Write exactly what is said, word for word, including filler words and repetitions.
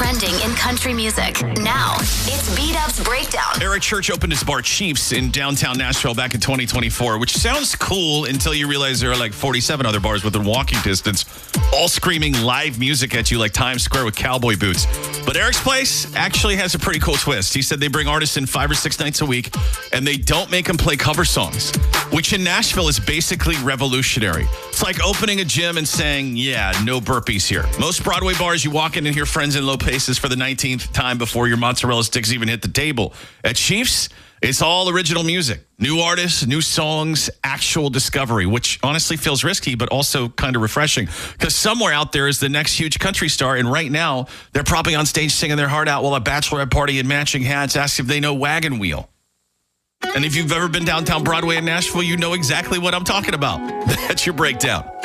trending in country music. Now, it's B-Dub's Breakdown. Eric Church opened his bar Chiefs in downtown Nashville back in twenty twenty-four, which sounds cool until you realize there are like forty-seven other bars within walking distance, all screaming live music at you like Times Square with cowboy boots. But Eric's place actually has a pretty cool twist. He said they bring artists in five or six nights a week, and they don't make them play cover songs, which in Nashville is basically revolutionary. It's like opening a gym and saying, yeah, no burpees here. Most Broadway bars, you walk in and hear Friends in Low Places for the nineteenth time before your mozzarella sticks even hit the table. At Chiefs, it's all original music. New artists, new songs, actual discovery, which honestly feels risky, but also kind of refreshing. Because somewhere out there is the next huge country star, and right now, they're probably on stage singing their heart out while a bachelorette party in matching hats asks if they know Wagon Wheel. And if you've ever been downtown Broadway in Nashville, you know exactly what I'm talking about. That's your breakdown.